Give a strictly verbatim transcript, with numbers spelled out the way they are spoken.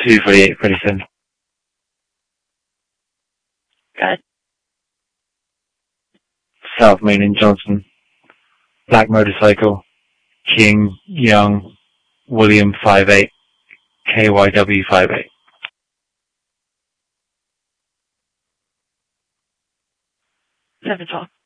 two forty-eight forty-seven. Got it. South Main and Johnson. Black motorcycle. King, Young, William five eight, K Y W five eight. Never talk.